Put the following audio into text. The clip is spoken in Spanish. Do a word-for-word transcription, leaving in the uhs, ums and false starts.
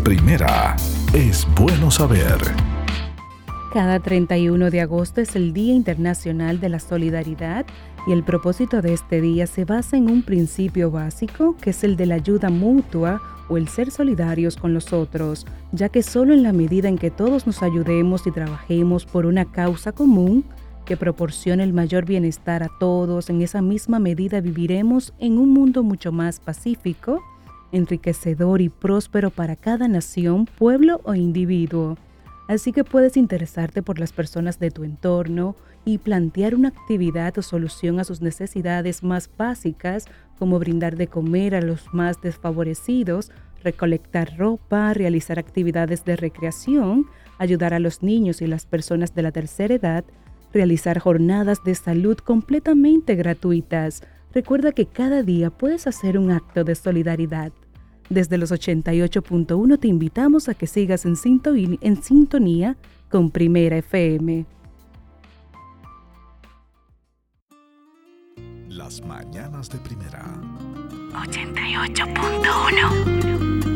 Primera, es bueno saber. Cada treinta y uno de agosto es el Día Internacional de la Solidaridad y el propósito de este día se basa en un principio básico que es el de la ayuda mutua o el ser solidarios con los otros, ya que solo en la medida en que todos nos ayudemos y trabajemos por una causa común que proporcione el mayor bienestar a todos, en esa misma medida viviremos en un mundo mucho más pacífico, enriquecedor y próspero para cada nación, pueblo o individuo. Así que puedes interesarte por las personas de tu entorno y plantear una actividad o solución a sus necesidades más básicas, como brindar de comer a los más desfavorecidos, recolectar ropa, realizar actividades de recreación, ayudar a los niños y las personas de la tercera edad, realizar jornadas de salud completamente gratuitas. Recuerda que cada día puedes hacer un acto de solidaridad. Desde los ochenta y ocho punto uno te invitamos a que sigas en sintonía, en sintonía con Primera F M. Las mañanas de Primera. ochenta y ocho punto uno